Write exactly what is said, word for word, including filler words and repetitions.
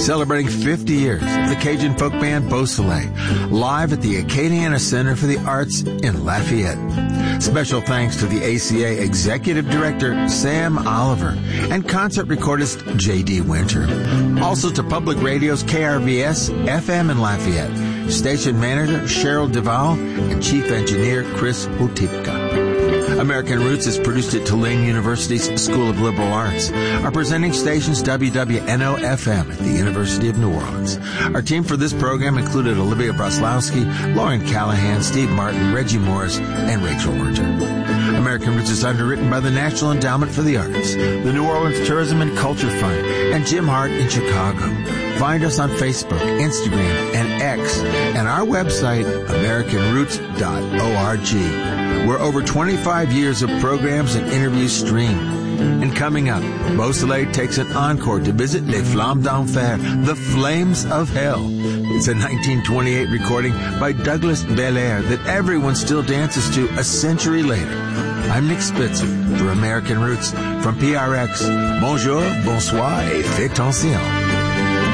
celebrating fifty years of the Cajun folk band Beausoleil, live at the Acadiana Center for the Arts in Lafayette. Special thanks to the A C A Executive Director Sam Oliver and concert recordist J D Winter. Also to Public Radio's K R V S F M in Lafayette, station manager Cheryl Duval, and chief engineer Chris Hutipka. American Roots is produced at Tulane University's School of Liberal Arts. Our presenting station's W W N O F M at the University of New Orleans. Our team for this program included Olivia Broslowski, Lauren Callahan, Steve Martin, Reggie Morris, and Rachel Werter. American Roots is underwritten by the National Endowment for the Arts, the New Orleans Tourism and Culture Fund, and Jim Hart in Chicago. Find us on Facebook, Instagram, and X, and our website, american roots dot org. Where over twenty-five years of programs and interviews stream. And coming up, Beausoleil takes an encore to visit Les Flammes d'Enfer, the Flames of Hell. It's a nineteen twenty-eight recording by Douglas Belair that everyone still dances to a century later. I'm Nick Spitzer for American Roots from P R X. Bonjour, bonsoir, et faites attention.